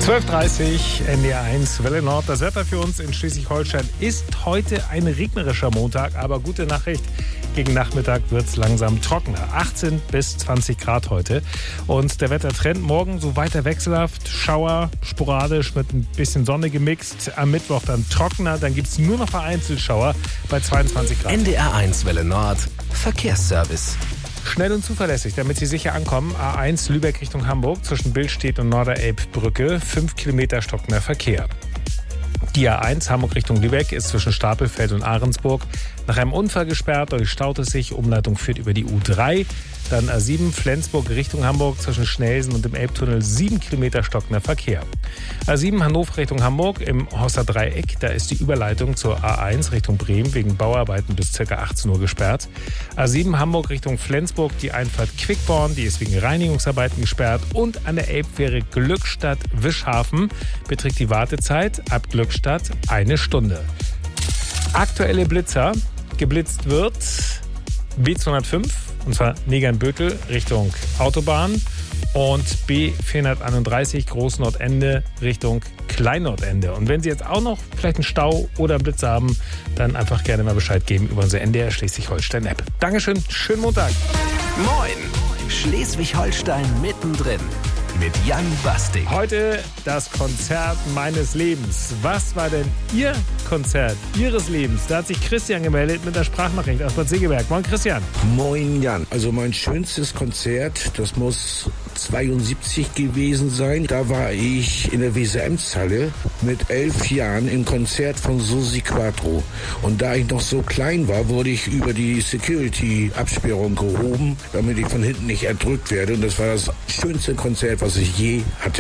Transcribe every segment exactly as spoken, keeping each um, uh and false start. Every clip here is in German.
zwölf Uhr dreißig, N D R eins, Welle Nord. Das Wetter für uns in Schleswig-Holstein ist heute ein regnerischer Montag, aber gute Nachricht, gegen Nachmittag wird es langsam trockener. achtzehn bis zwanzig Grad heute. Und der Wettertrend morgen so weiter wechselhaft, Schauer, sporadisch mit ein bisschen Sonne gemixt. Am Mittwoch dann trockener, dann gibt es nur noch vereinzelt Schauer bei zweiundzwanzig Grad. N D R eins Welle Nord, Verkehrsservice. Schnell und zuverlässig, damit Sie sicher ankommen. A eins Lübeck Richtung Hamburg zwischen Billstedt und Norderelbbrücke. fünf Kilometer stockender Verkehr. Die A eins Hamburg Richtung Lübeck ist zwischen Stapelfeld und Ahrensburg nach einem Unfall gesperrt. Dadurch staut es sich. Umleitung führt über die U drei. Dann A sieben Flensburg Richtung Hamburg zwischen Schnelsen und dem Elbtunnel. sieben Kilometer stockender Verkehr. A sieben Hannover Richtung Hamburg im Hosser Dreieck. Da ist die Überleitung zur A eins Richtung Bremen wegen Bauarbeiten bis ca. achtzehn Uhr gesperrt. A sieben Hamburg Richtung Flensburg, die Einfahrt Quickborn, die ist wegen Reinigungsarbeiten gesperrt. Und an der Elbfähre Glückstadt-Wischhafen beträgt die Wartezeit ab Glückstadt eine Stunde. Aktuelle Blitzer. Geblitzt wird B zweihundertfünf, und zwar Negern-Bötel Richtung Autobahn, und B vierhunderteinunddreißig Großnordende Richtung Kleinnordende. Und wenn Sie jetzt auch noch vielleicht einen Stau oder einen Blitzer haben, dann einfach gerne mal Bescheid geben über unsere N D R Schleswig-Holstein-App. Dankeschön, schönen Montag. Moin, Schleswig-Holstein mittendrin mit Jan Bastik. Heute das Konzert meines Lebens. Was war denn Ihr Konzert Ihres Lebens? Da hat sich Christian gemeldet mit der Sprachnachricht aus Bad Segeberg. Moin Christian. Moin Jan. Also mein schönstes Konzert, das muss zweiundsiebzig gewesen sein. Da war ich in der W S M-Halle mit elf Jahren im Konzert von Susi Quattro. Und da ich noch so klein war, wurde ich über die Security-Absperrung gehoben, damit ich von hinten nicht erdrückt werde. Und das war das schönste Konzert, was ich je hatte.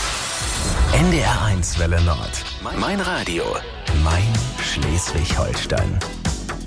N D R eins Welle Nord. Mein Radio. Mein Schleswig-Holstein.